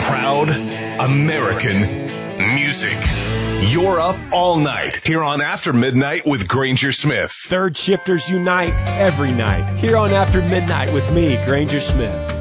Proud American music. You're up all night here on After Midnight with Granger Smith. Third shifters unite every night here on After Midnight with me, Granger Smith.